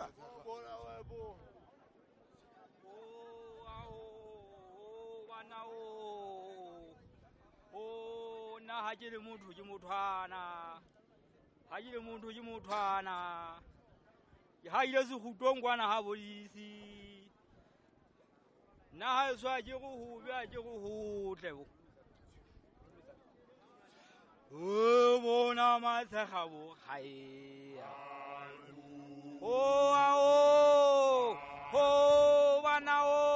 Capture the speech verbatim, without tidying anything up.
Bona webo. Oh, oh, bana oh. Oh, na hajile muntu jimutwana. Hajile muntu jimutwana. Hajile su kutongwana habolisi. Na hayo swa jigo hubya jigo hutlebo. Oh, bona matsagabo hai. Oh, oh.